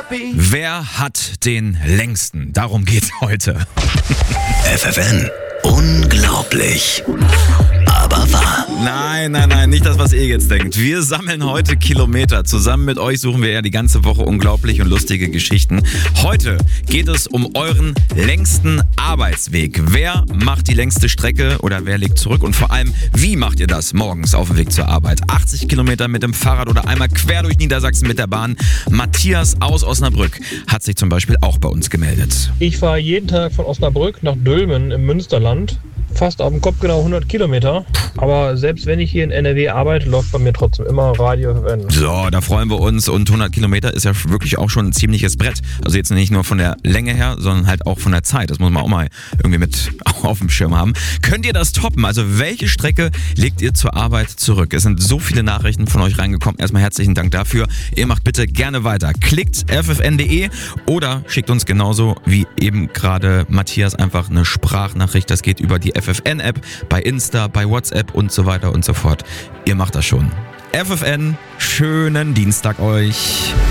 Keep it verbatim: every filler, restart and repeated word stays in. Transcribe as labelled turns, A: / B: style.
A: Wer hat den längsten? Darum geht's heute.
B: F F N. Unglaublich. Aber wahr.
A: Nein, nein, nein, nicht das, was ihr jetzt denkt. Wir sammeln heute Kilometer. Zusammen mit euch suchen wir ja die ganze Woche unglaublich und lustige Geschichten. Heute geht es um euren längsten Arbeitsweg. Wer macht die längste Strecke oder wer legt zurück? Und vor allem, wie macht ihr das morgens auf dem Weg zur Arbeit? achtzig Kilometer mit dem Fahrrad oder einmal quer durch Niedersachsen mit der Bahn? Matthias aus Osnabrück hat sich zum Beispiel auch bei uns gemeldet.
C: Ich fahre jeden Tag von Osnabrück nach Dülmen im Münsterland. Fast auf dem Kopf genau hundert Kilometer. Aber selbst wenn ich hier in N R W arbeite, läuft bei mir trotzdem immer Radio F F N.
A: So, da freuen wir uns. Und hundert Kilometer ist ja wirklich auch schon ein ziemliches Brett. Also jetzt nicht nur von der Länge her, sondern halt auch von der Zeit. Das muss man auch mal irgendwie mit auf dem Schirm haben. Könnt ihr das toppen? Also welche Strecke legt ihr zur Arbeit zurück? Es sind so viele Nachrichten von euch reingekommen. Erstmal herzlichen Dank dafür. Ihr macht bitte gerne weiter. Klickt f f n punkt d e oder schickt uns genauso wie eben gerade Matthias einfach eine Sprachnachricht. Das geht über die F F N-App, bei Insta, bei WhatsApp und so weiter und so fort. Ihr macht das schon. F F N, schönen Dienstag euch.